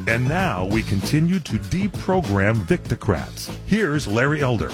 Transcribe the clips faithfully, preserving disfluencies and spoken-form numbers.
And now we continue to deprogram Victocrats. Here's Larry Elder.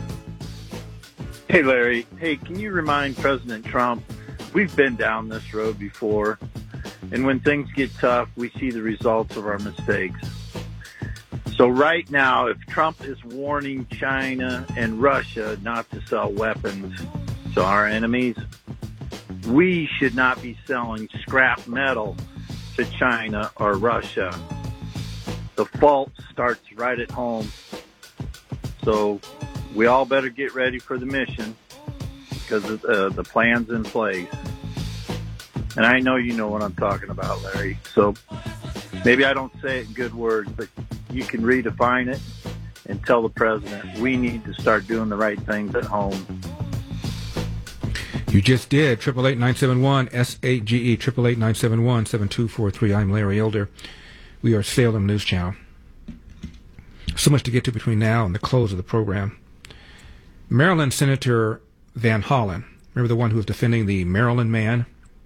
Hey, Larry. Hey, can you remind President Trump, we've been down this road before, and when things get tough, we see the results of our mistakes. So right now, if Trump is warning China and Russia not to sell weapons to our enemies, we should not be selling scrap metal to China or Russia. The fault starts right at home. So we all better get ready for the mission because uh, the plan's in place. And I know you know what I'm talking about, Larry. So maybe I don't say it in good words, but you can redefine it and tell the president we need to start doing the right things at home. You just did. Triple eight nine seven one S A G E. Triple eight nine seven one seven two four three. I'm Larry Elder. We are Salem News Channel. So much to get to between now and the close of the program. Maryland Senator Van Hollen, remember the one who was defending the Maryland man,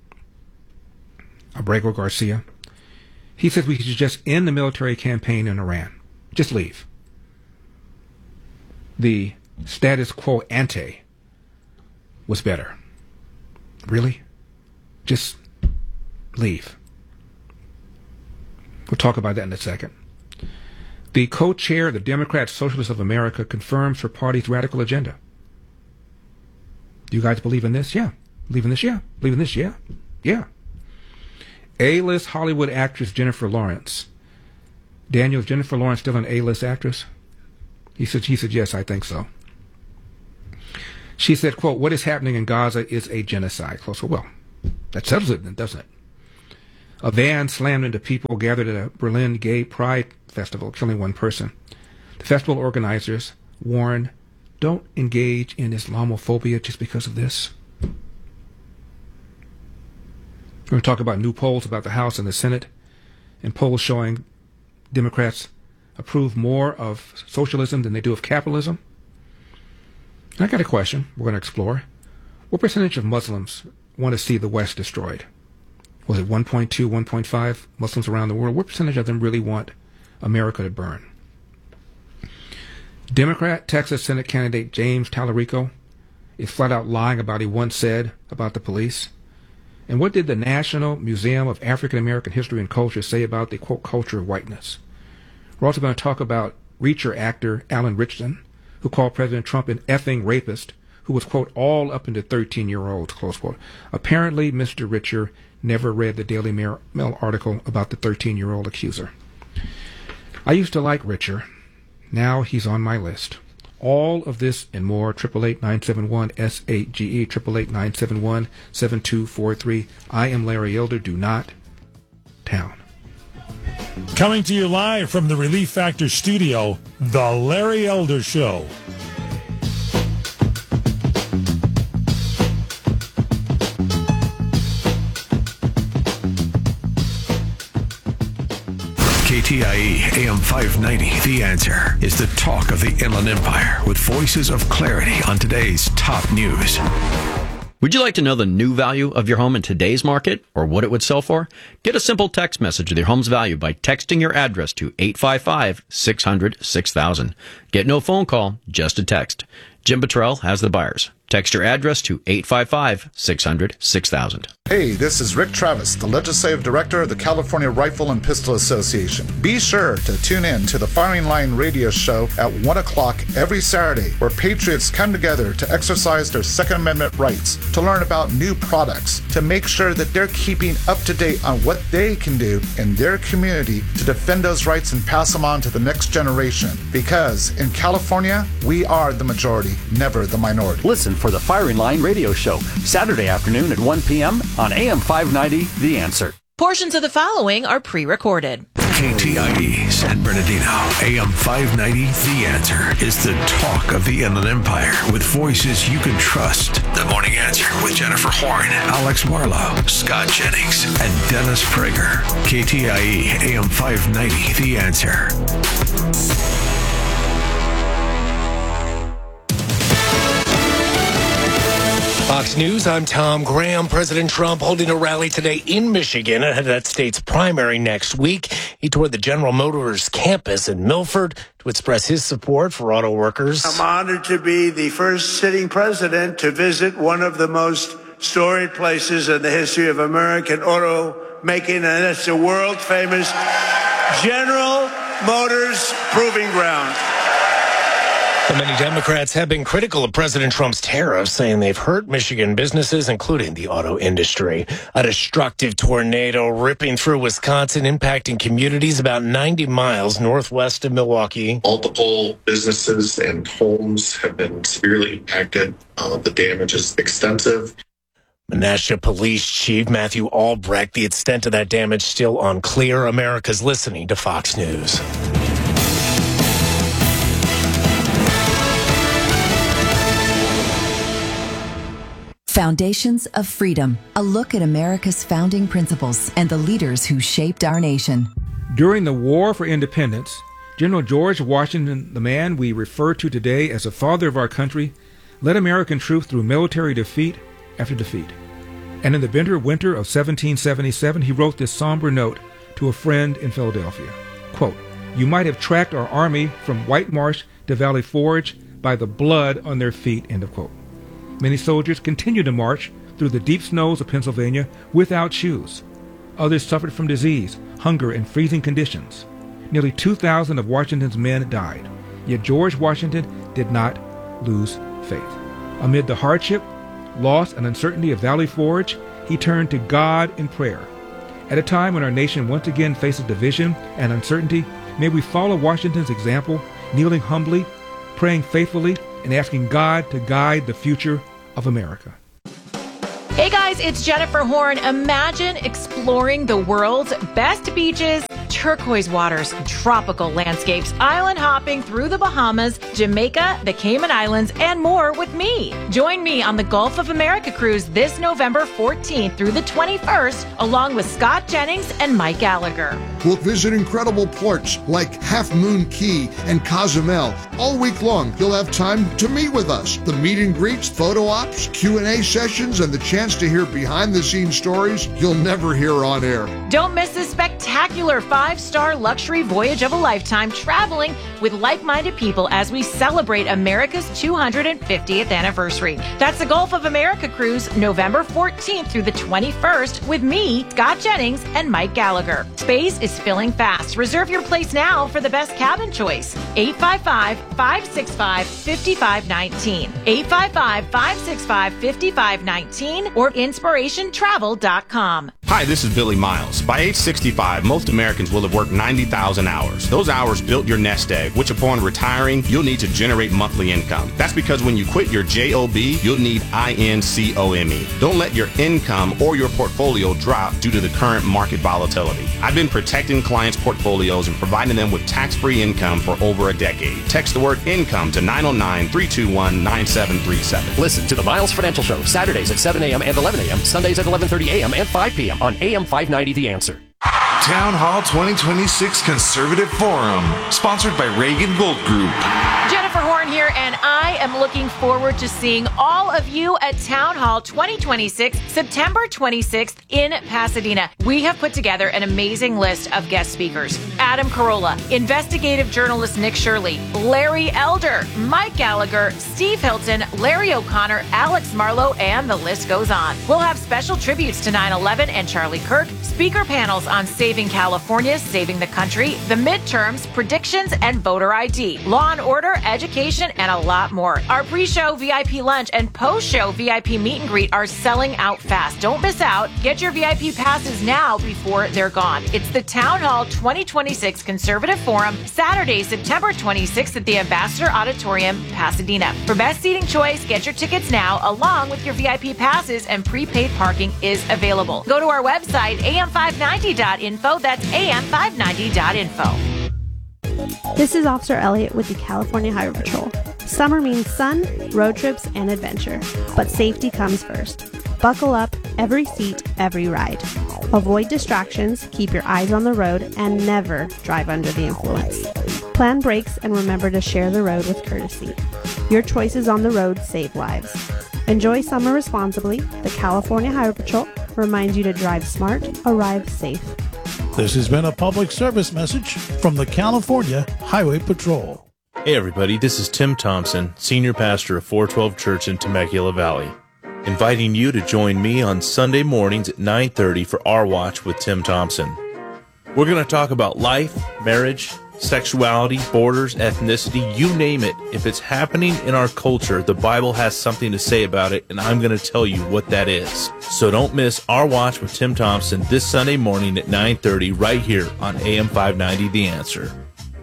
Abrego Garcia? He says we should just end the military campaign in Iran. Just leave. The status quo ante was better. Really? Just leave. We'll talk about that in a second. The co-chair of the Democrat Socialists of America confirms her party's radical agenda. Do you guys believe in this? Yeah. Believe in this? Yeah. Believe in this? Yeah. Yeah. A-list Hollywood actress Jennifer Lawrence. Daniel, is Jennifer Lawrence still an A-list actress? He said, he said, yes, I think so. She said, quote, what is happening in Gaza is a genocide. Close. Well, that settles it then, doesn't it? A van slammed into people gathered at a Berlin gay pride festival, killing one person. The festival organizers warn, don't engage in Islamophobia just because of this. We're going to talk about new polls about the House and the Senate, and polls showing Democrats approve more of socialism than they do of capitalism. And I got a question we're going to explore. What percentage of Muslims want to see the West destroyed? Was it one point two, one point five Muslims around the world? What percentage of them really want America to burn? Democrat Texas Senate candidate James Tallarico is flat out lying about what he once said about the police. And what did the National Museum of African American History and Culture say about the, quote, culture of whiteness? We're also going to talk about Reacher actor Alan Richardson, who called President Trump an effing rapist, who was, quote, all up into thirteen-year-olds, close quote. Apparently, Mister Richer never read the Daily Mail article about the thirteen-year-old accuser. I used to like Richer. Now he's on my list. All of this and more, triple eight nine seven one S A G E, triple eight nine seven one seven two four three. I am Larry Elder. Do not town. Coming to you live from the Relief Factor studio, The Larry Elder Show. K T I E A M five ninety, The Answer, is the talk of the Inland Empire with voices of clarity on today's top news. Would you like to know the new value of your home in today's market or what it would sell for? Get a simple text message with your home's value by texting your address to eight five five, six hundred, six thousand. Get no phone call, just a text. Jim Buttrell has the buyers. Text your address to eight five five, six hundred, six thousand. Hey, this is Rick Travis, the Legislative Director of the California Rifle and Pistol Association. Be sure to tune in to the Firing Line radio show at one o'clock every Saturday, where patriots come together to exercise their Second Amendment rights, to learn about new products, to make sure that they're keeping up to date on what they can do in their community to defend those rights and pass them on to the next generation. Because in California, we are the majority, never the minority. Listen for the Firing Line radio show, Saturday afternoon at one p.m. on A M five ninety, The Answer. Portions of the following are pre-recorded. K T I E San Bernardino, A M five ninety, The Answer, is the talk of the Inland Empire with voices you can trust. The Morning Answer with Jennifer Horn, Alex Marlowe, Scott Jennings, and Dennis Prager. K T I E A M five ninety, The Answer. Fox Fox News, I'm Tom Graham. President Trump holding a rally today in Michigan ahead of that state's primary next week. He toured the General Motors campus in Milford to express his support for auto workers. I'm honored to be the first sitting president to visit one of the most storied places in the history of American auto making, and that's the world-famous General Motors Proving Ground. But many Democrats have been critical of President Trump's tariffs, saying they've hurt Michigan businesses, including the auto industry. A destructive tornado ripping through Wisconsin, impacting communities about ninety miles northwest of Milwaukee. Multiple businesses and homes have been severely impacted. Uh, the damage is extensive. Menasha Police Chief Matthew Albrecht, the extent of that damage still unclear. America's listening to Fox News. Foundations of Freedom, a look at America's founding principles and the leaders who shaped our nation. During the War for Independence, General George Washington, the man we refer to today as the father of our country, led American troops through military defeat after defeat. And in the bitter winter of seventeen seventy-seven, he wrote this somber note to a friend in Philadelphia. Quote, "You might have tracked our army from White Marsh to Valley Forge by the blood on their feet," end of quote. Many soldiers continued to march through the deep snows of Pennsylvania without shoes. Others suffered from disease, hunger, and freezing conditions. Nearly two thousand of Washington's men died. Yet George Washington did not lose faith. Amid the hardship, loss, and uncertainty of Valley Forge, he turned to God in prayer. At a time when our nation once again faces division and uncertainty, may we follow Washington's example, kneeling humbly, praying faithfully, and asking God to guide the future of America. Hey guys, it's Jennifer Horn. Imagine exploring the world's best beaches, turquoise waters, tropical landscapes, island hopping through the Bahamas, Jamaica, the Cayman Islands, and more with me. Join me on the Gulf of America cruise this November fourteenth through the twenty-first, along with Scott Jennings and Mike Gallagher. We'll visit incredible ports like Half Moon Key and Cozumel. All week long, you'll have time to meet with us. The meet and greets, photo ops, Q and A sessions, and the chance to hear behind-the-scenes stories you'll never hear on air. Don't miss this spectacular five-star luxury voyage of a lifetime, traveling with like-minded people as we celebrate America's two hundred fiftieth anniversary. That's the Gulf of America cruise, November fourteenth through the twenty-first, with me, Scott Jennings, and Mike Gallagher. Space is filling fast. Reserve your place now for the best cabin choice. eight five five, five six five, five five one nine. eight five five, five six five, five five one nine or inspiration travel dot com. Hi, this is Billy Miles. By age sixty-five, most Americans will have worked ninety thousand hours. Those hours built your nest egg, which upon retiring, you'll need to generate monthly income. That's because when you quit your job, you'll need income. Don't let your income or your portfolio drop due to the current market volatility. I've been protecting clients' portfolios and providing them with tax-free income for over a decade. Text the word income to nine oh nine, three two one, nine seven three seven. Listen to the Miles Financial Show, Saturdays at seven a.m. and eleven a.m., Sundays at eleven thirty a.m. and five p.m. on A M five ninety The Answer. Town Hall twenty twenty-six Conservative Forum, sponsored by Reagan Gold Group. Jennifer Horn here, and I am looking forward to seeing all of you at Town Hall twenty twenty-six, September twenty-sixth in Pasadena. We have put together an amazing list of guest speakers. Adam Carolla, investigative journalist Nick Shirley, Larry Elder, Mike Gallagher, Steve Hilton, Larry O'Connor, Alex Marlowe, and the list goes on. We'll have special tributes to nine eleven and Charlie Kirk, speaker panels on saving California, saving the country, the midterms, predictions, and voter I D, law and order, education, and a lot more. Our pre-show V I P lunch and post-show V I P meet and greet are selling out fast. Don't miss out. Get your V I P passes now before they're gone. It's the Town Hall twenty twenty-six Conservative Forum, Saturday, September twenty-sixth at the Ambassador Auditorium, Pasadena. For best seating choice, get your tickets now, along with your V I P passes, and prepaid parking is available. Go to our website, A M five ninety dot info. That's A M five ninety dot info. This is Officer Elliott with the California Highway Patrol. Summer means sun, road trips, and adventure. But safety comes first. Buckle up, every seat, every ride. Avoid distractions, keep your eyes on the road, and never drive under the influence. Plan brakes and remember to share the road with courtesy. Your choices on the road save lives. Enjoy summer responsibly. The California Highway Patrol reminds you to drive smart, arrive safe. This has been a public service message from the California Highway Patrol. Hey everybody, this is Tim Thompson, Senior Pastor of four twelve Church in Temecula Valley, inviting you to join me on Sunday mornings at nine thirty for Our Watch with Tim Thompson. We're going to talk about life, marriage, sexuality, borders, ethnicity, you name it. If it's happening in our culture, the Bible has something to say about it, and I'm going to tell you what that is. So don't miss Our Watch with Tim Thompson this Sunday morning at nine thirty right here on A M five ninety The Answer.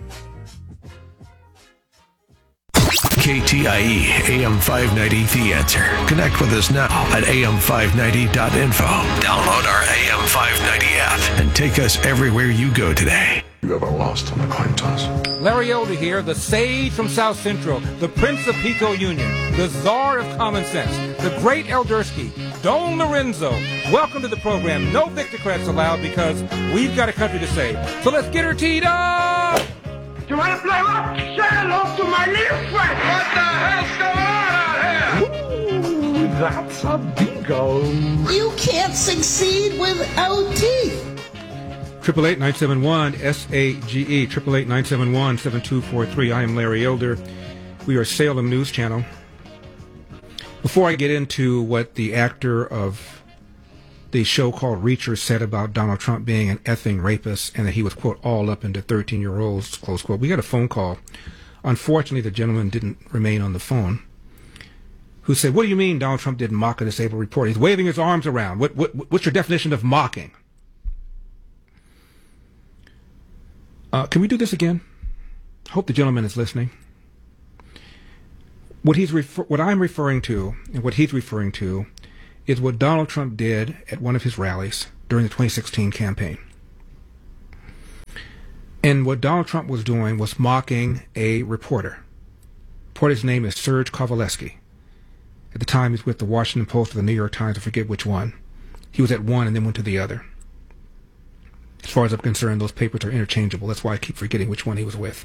K T I E A M five ninety The Answer. Connect with us now at A M five ninety dot info. Download our A M five ninety app and take us everywhere you go today. You ever lost on a coin toss? Larry Elder here, the sage from South Central, the Prince of Pico Union, the czar of common sense, the great Eldersky, Don Lorenzo. Welcome to the program. No Victocrats allowed because we've got a country to save. So let's get her teed up! You want to play what? Say hello to my little friend. What the hell's going on out here? Ooh, that's a bingo. You can't succeed without teeth. Triple eight nine seven one S A G E. Triple eight nine seven one seven two four three. I am Larry Elder. We are Salem News Channel. Before I get into what the actor of the show called Reacher said about Donald Trump being an effing rapist and that he was, quote, all up into thirteen-year-olds, close quote. We got a phone call. Unfortunately, the gentleman didn't remain on the phone, who said, what do you mean Donald Trump didn't mock a disabled reporter? He's waving his arms around. What, what, what's your definition of mocking? Uh, can we do this again? I hope the gentleman is listening. What, he's refer- what I'm referring to and what he's referring to is what Donald Trump did at one of his rallies during the twenty sixteen campaign. And what Donald Trump was doing was mocking a reporter. The reporter's name is Serge Kovaleski. At the time, he was with the Washington Post or the New York Times, I forget which one. He was at one and then went to the other. As far as I'm concerned, those papers are interchangeable. That's why I keep forgetting which one he was with.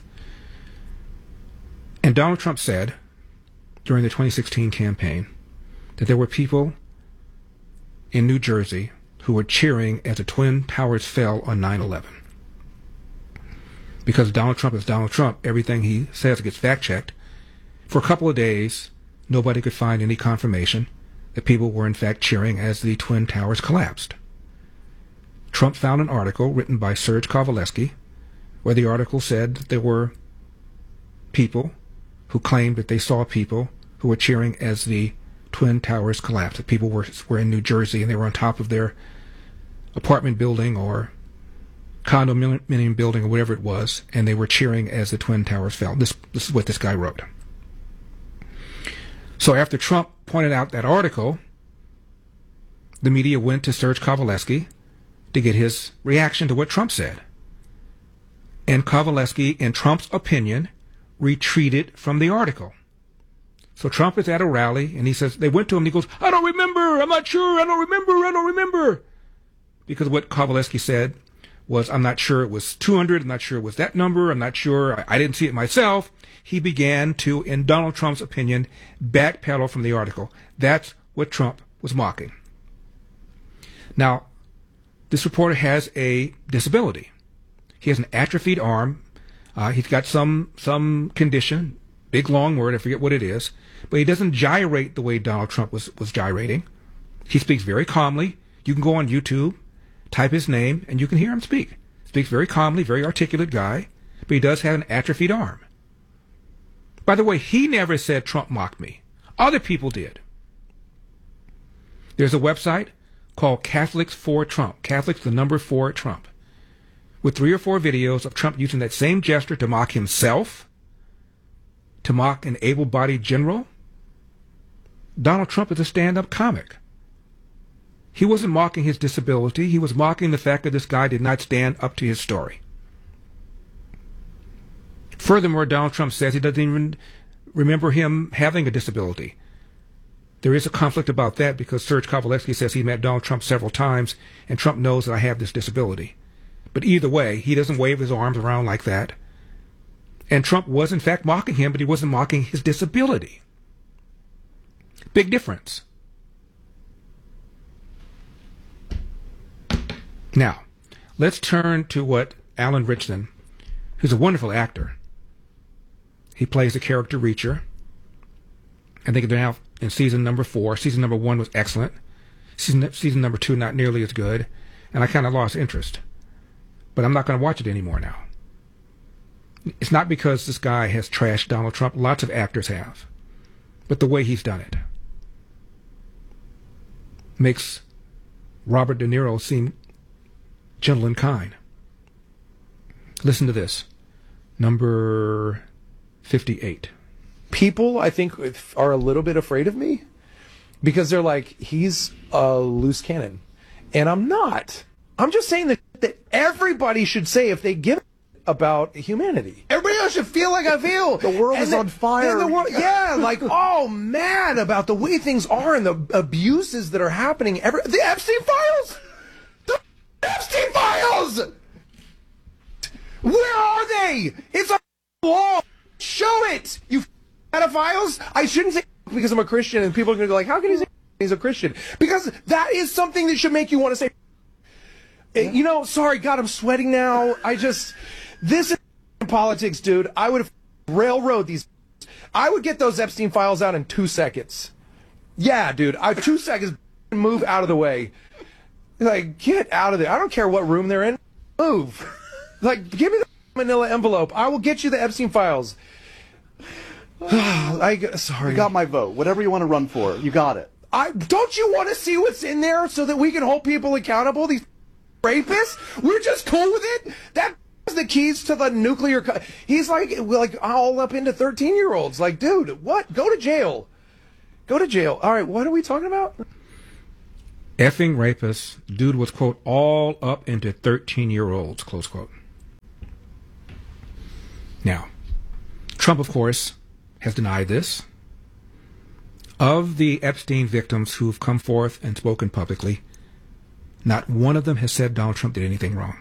And Donald Trump said during the twenty sixteen campaign that there were people in New Jersey who were cheering as the Twin Towers fell on nine eleven. Because Donald Trump is Donald Trump, everything he says gets fact-checked. For a couple of days, nobody could find any confirmation that people were in fact cheering as the Twin Towers collapsed. Trump found an article written by Serge Kovaleski where the article said that there were people who claimed that they saw people who were cheering as the Twin Towers collapsed. That people were were in New Jersey and they were on top of their apartment building or condominium building or whatever it was, and they were cheering as the Twin Towers fell. This this is what this guy wrote. So after Trump pointed out that article, the media went to Serge Kovaleski to get his reaction to what Trump said. And Kovaleski, in Trump's opinion, retreated from the article. So Trump is at a rally, and he says, they went to him, and he goes, I don't remember, I'm not sure, I don't remember, I don't remember. Because what Kovaleski said was, I'm not sure it was two hundred, I'm not sure it was that number, I'm not sure, I, I didn't see it myself. He began to, in Donald Trump's opinion, backpedal from the article. That's what Trump was mocking. Now, this reporter has a disability. He has an atrophied arm. Uh, he's got some some condition, big long word, I forget what it is, but he doesn't gyrate the way Donald Trump was, was gyrating. He speaks very calmly. You can go on YouTube, type his name, and you can hear him speak. Speaks very calmly, very articulate guy, but he does have an atrophied arm. By the way, he never said Trump mocked me. Other people did. There's a website called Catholics for Trump. Catholics, the number four Trump. With three or four videos of Trump using that same gesture to mock himself, to mock an able-bodied general. Donald Trump is a stand-up comic. He wasn't mocking his disability. He was mocking the fact that this guy did not stand up to his story. Furthermore, Donald Trump says he doesn't even remember him having a disability. There is a conflict about that because Serge Kovaleski says he met Donald Trump several times, and Trump knows that I have this disability. But either way, he doesn't wave his arms around like that. And Trump was, in fact, mocking him, but he wasn't mocking his disability. Big difference. Now, let's turn to what Alan Ritchson, who's a wonderful actor, he plays the character Reacher. I think they're now in season number four. Season number one was excellent. Season, season number two, not nearly as good. And I kind of lost interest. But I'm not going to watch it anymore now. It's not because this guy has trashed Donald Trump. Lots of actors have. But the way he's done it makes Robert De Niro seem gentle and kind. Listen to this. Number fifty-eight. People, I think, are a little bit afraid of me because they're like, he's a loose cannon. And I'm not. I'm just saying that, that everybody should say if they give about humanity. Everybody else should feel like I feel. The world and is then, on fire. The world, yeah, like, oh, man, about the way things are and the abuses that are happening. Every, the Epstein files! The Epstein files! Where are they? It's a law. Show it, you pedophiles. I shouldn't say because I'm a Christian and people are going to go like, how can he say he's a Christian? Because that is something that should make you want to say, yeah. You know, sorry, God, I'm sweating now. I just, this is politics, dude. I would have railroad these. I would get those Epstein files out in two seconds. Yeah, dude, I two seconds, move out of the way. Like, get out of there. I don't care what room they're in. Move. Like, give me the manila envelope. I will get you the Epstein files. I, sorry. You got my vote. Whatever you want to run for, you got it. I don't you want to see what's in there so that we can hold people accountable? These rapists? We're just cool with it? That is the keys to the nuclear... Co- He's like, like all up into thirteen-year-olds. Like, dude, what? Go to jail. Go to jail. All right, what are we talking about? Effing rapists. Dude was, quote, all up into thirteen-year-olds, close quote. Now, Trump, of course, has denied this. Of the Epstein victims who've come forth and spoken publicly, not one of them has said Donald Trump did anything wrong.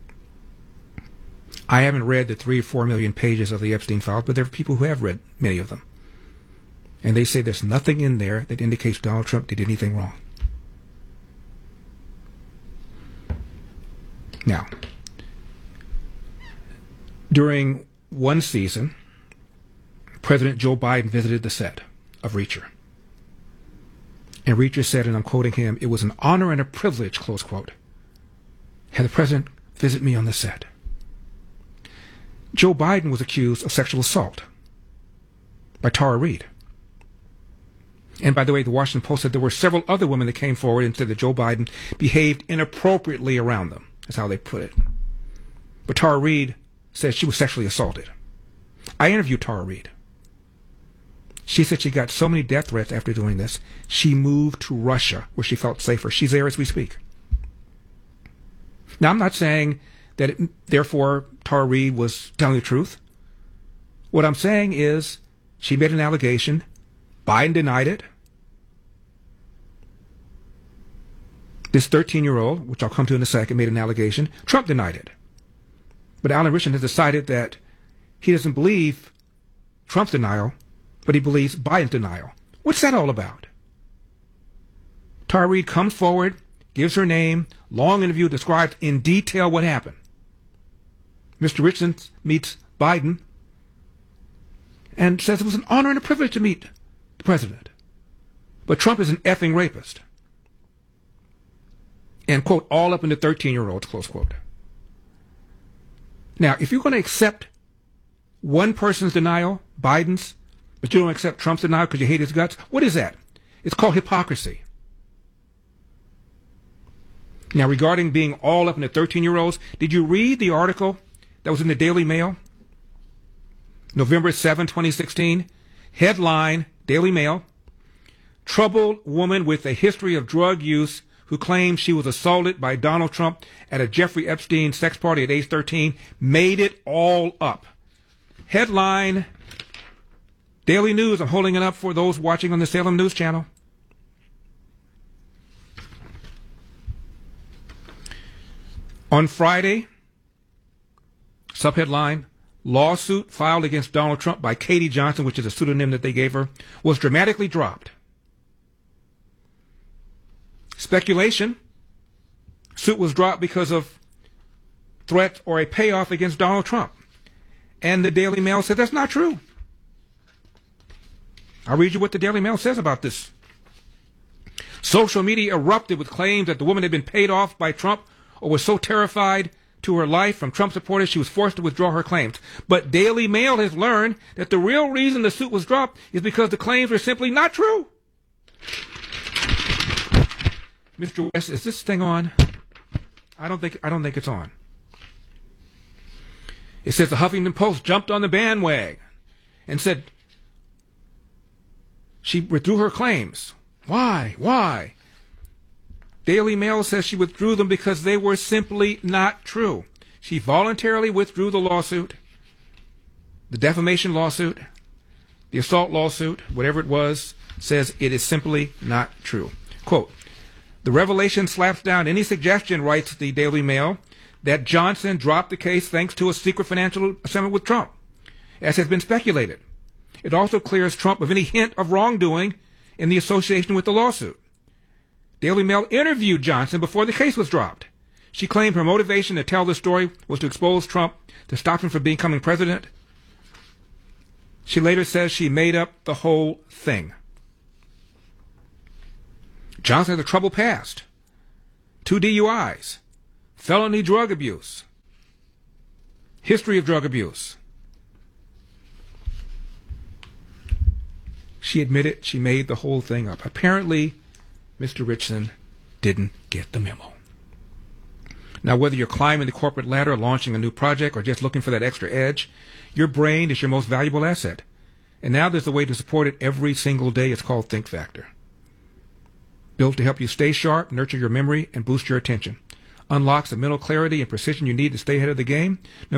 I haven't read the three or four million pages of the Epstein files, but there are people who have read many of them. And they say there's nothing in there that indicates Donald Trump did anything wrong. Now, during one season, President Joe Biden visited the set of Reacher. And Reacher said, and I'm quoting him, "It was an honor and a privilege," close quote, had the president visit me on the set. Joe Biden was accused of sexual assault by Tara Reid. And by the way, the Washington Post said there were several other women that came forward and said that Joe Biden behaved inappropriately around them. That's how they put it. But Tara Reid said she was sexually assaulted. I interviewed Tara Reid. She said she got so many death threats after doing this, she moved to Russia, where she felt safer. She's there as we speak. Now, I'm not saying that, it, therefore, Tara Reid was telling the truth. What I'm saying is she made an allegation. Biden denied it. This thirteen-year-old, which I'll come to in a second, made an allegation. Trump denied it. But Alan Ritchson has decided that he doesn't believe Trump's denial, but he believes Biden's denial. What's that all about? Tara Reid comes forward, gives her name, long interview, describes in detail what happened. Mister Ritchson meets Biden and says it was an honor and a privilege to meet the president. But Trump is an effing rapist. And, quote, all up into thirteen-year-olds, close quote. Now, if you're going to accept one person's denial, Biden's, but you don't accept Trump's denial because you hate his guts, what is that? It's called hypocrisy. Now, regarding being all up into thirteen-year-olds, did you read the article that was in the Daily Mail? November seventh, twenty sixteen. Headline, Daily Mail. Troubled woman with a history of drug use who claims she was assaulted by Donald Trump at a Jeffrey Epstein sex party at age thirteen made it all up. Headline, Daily News. I'm holding it up for those watching on the Salem News Channel. On Friday, subheadline, lawsuit filed against Donald Trump by Katie Johnson, which is a pseudonym that they gave her, was dramatically dropped. Speculation. Suit was dropped because of threat or a payoff against Donald Trump. And the Daily Mail said that's not true. I'll read you what the Daily Mail says about this. Social media erupted with claims that the woman had been paid off by Trump or was so terrified to her life from Trump supporters she was forced to withdraw her claims. But Daily Mail has learned that the real reason the suit was dropped is because the claims were simply not true. Mister West, is this thing on? I don't think I don't think it's on. It says the Huffington Post jumped on the bandwagon and said she withdrew her claims. Why? Why? Daily Mail says she withdrew them because they were simply not true. She voluntarily withdrew the lawsuit, the defamation lawsuit, the assault lawsuit, whatever it was, says it is simply not true. Quote, the revelation slaps down any suggestion, writes the Daily Mail, that Johnson dropped the case thanks to a secret financial settlement with Trump, as has been speculated. It also clears Trump of any hint of wrongdoing in the association with the lawsuit. Daily Mail interviewed Johnson before the case was dropped. She claimed her motivation to tell the story was to expose Trump, to stop him from becoming president. She later says she made up the whole thing. Johnson has a troubled past. Two D U Is. Felony drug abuse. History of drug abuse. She admitted she made the whole thing up. Apparently, Mister Richardson didn't get the memo. Now, whether you're climbing the corporate ladder, launching a new project, or just looking for that extra edge, your brain is your most valuable asset. And now there's a way to support it every single day. It's called Think Factor. Built to help you stay sharp, nurture your memory, and boost your attention. Unlocks the mental clarity and precision you need to stay ahead of the game. No